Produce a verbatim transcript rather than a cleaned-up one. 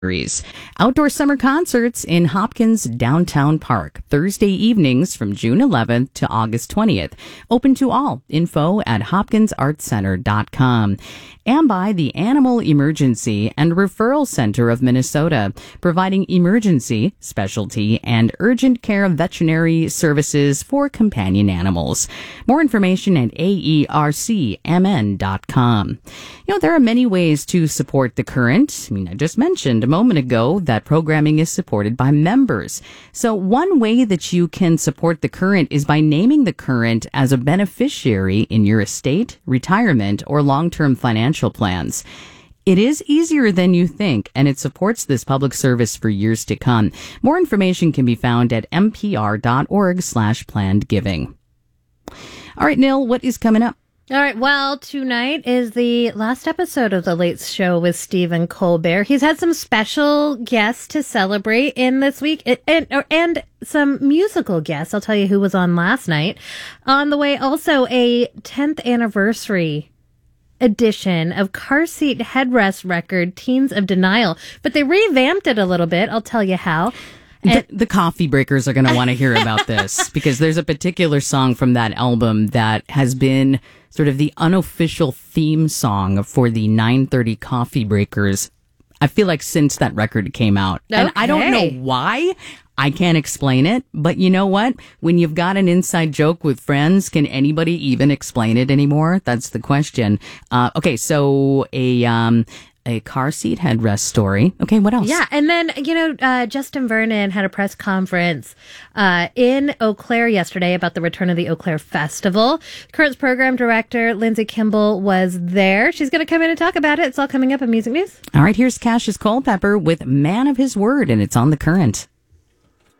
Outdoor summer concerts in Hopkins Downtown Park, Thursday evenings from June eleventh to August twentieth. Open to all. Info at hopkins arts center dot com. And by the Animal Emergency and Referral Center of Minnesota, providing emergency, specialty, and urgent care veterinary services for companion animals. More information at A E R C M N dot com. You know, there are many ways to support The Current. I mean, I just mentioned a moment ago that programming is supported by members. So one way that you can support The Current is by naming The Current as a beneficiary in your estate, retirement, or long-term financial plans. It is easier than you think, and it supports this public service for years to come. More information can be found at m p r dot org slash planned giving. All right, Nil, what is coming up? All right, well, tonight is the last episode of The Late Show with Stephen Colbert. He's had some special guests to celebrate in this week, and, and, and some musical guests. I'll tell you who was on last night. On the way, also a tenth anniversary edition of car seat headrest record, Teens of Denial. But they revamped it a little bit. I'll tell you how. The, the coffee breakers are going to want to hear about this because there's a particular song from that album that has been sort of the unofficial theme song for the nine thirty coffee breakers. I feel like since that record came out. Okay. And I don't know why. I can't explain it. But you know what? When you've got an inside joke with friends, can anybody even explain it anymore? That's the question. Uh, okay, so a... Um, A car seat headrest story. Okay, what else? Yeah, and then, you know, uh, Justin Vernon had a press conference uh, in Eau Claire yesterday about the return of the Eau Claire Festival. Current's program director, Lindsay Kimball, was there. She's going to come in and talk about it. It's all coming up in Music News. All right, here's Cassius Culpepper with Man of His Word, and it's on The Current.